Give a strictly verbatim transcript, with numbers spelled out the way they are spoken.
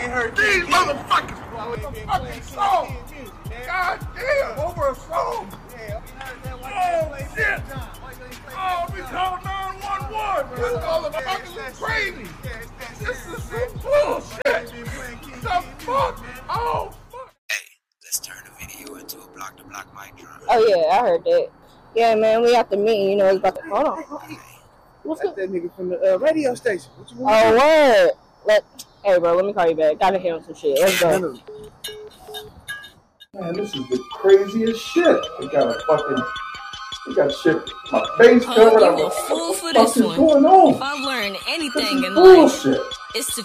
ain't heard these motherfuckers with a fucking song. God damn, over a song. Oh shit. Oh, we call nine one one. This motherfuckers is crazy. This is some bullshit. The fuck? Oh fuck. Hey, let's turn the video into a block to block mic drop. Oh yeah, I heard that. Yeah, man, we got the meeting. You know, it's about to. Hold on. What's That's that nigga from the uh, radio station. What you want? Oh, word. Let, hey, bro, let me call you back. Gotta hear some shit. Let's go. Man, this is the craziest shit. They got a fucking, they got shit, my face covered. Oh, you a fool for this one. What's going on? If I've learned anything This is in life, bullshit. it's to